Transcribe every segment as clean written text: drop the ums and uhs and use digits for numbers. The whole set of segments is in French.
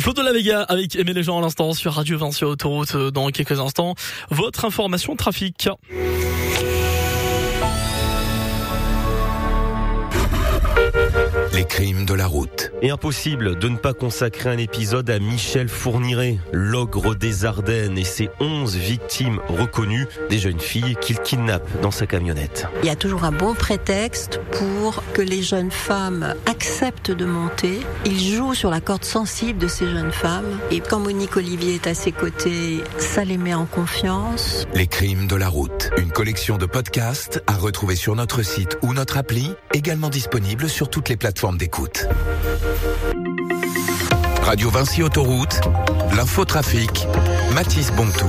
Flo de la Vega avec Aimer les gens à l'instant sur Radio Vinci Autoroute. Dans quelques instants, votre information trafic. Les crimes de la route. Et impossible de ne pas consacrer un épisode à Michel Fourniret, l'ogre des Ardennes et ses 11 victimes reconnues, des jeunes filles qu'il kidnappe dans sa camionnette. Il y a toujours un bon prétexte pour que les jeunes femmes acceptent de monter. Il joue sur la corde sensible de ces jeunes femmes. Et quand Monique Olivier est à ses côtés, ça les met en confiance. Les crimes de la route. Une collection de podcasts à retrouver sur notre site ou notre appli, également disponible sur toutes les plateformes d'écoute. Radio Vinci Autoroute, l'infotrafic, Mathis Bontou.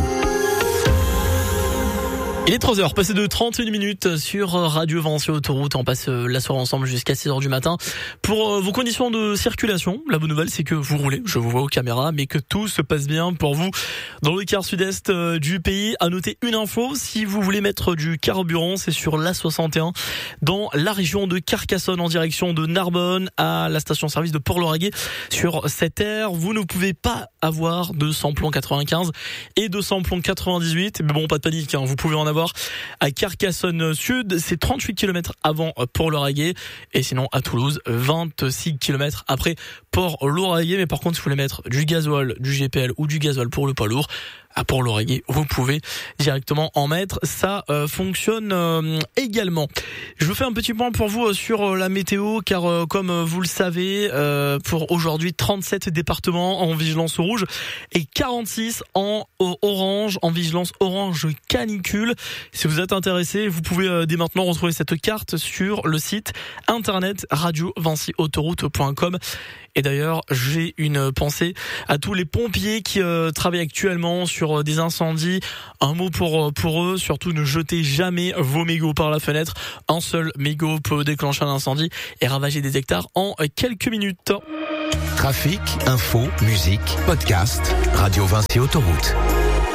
Il est 3h, passé de 31 minutes sur Radio Vinci Autoroute. On passe la soirée ensemble jusqu'à 6h du matin. Pour vos conditions de circulation, la bonne nouvelle, c'est que vous roulez, je vous vois aux caméras, mais que tout se passe bien pour vous. Dans le quart sud-est du pays, à noter une info, si vous voulez mettre du carburant, c'est sur l'A61, dans la région de Carcassonne, en direction de Narbonne, à la station-service de Port-Lauragais. Sur cette aire, vous ne pouvez pas avoir de samplon 95 et de samplon 98. Mais bon, pas de panique, hein, vous pouvez en avoir à Carcassonne Sud, c'est 38 km avant Port-Lauragais, et sinon à Toulouse, 26 km après Port-Lauragais. Mais par contre, si vous voulez mettre du gasoil, du GPL ou du gasoil pour le poids lourd, à Port-Lauragais, vous pouvez directement en mettre. Ça fonctionne également. Je vous fais un petit point pour vous sur la météo, car comme vous le savez, pour aujourd'hui, 37 départements en vigilance rouge et 46 en orange, en vigilance orange canicule. Si vous êtes intéressé, vous pouvez dès maintenant retrouver cette carte sur le site internet radiovinciautoroute.com. Et d'ailleurs, j'ai une pensée à tous les pompiers qui travaillent actuellement sur des incendies. Un mot pour eux, surtout ne jetez jamais vos mégots par la fenêtre. Un seul mégot peut déclencher un incendie et ravager des hectares en quelques minutes. Trafic, info, musique, podcast, Radio Vinci Autoroute.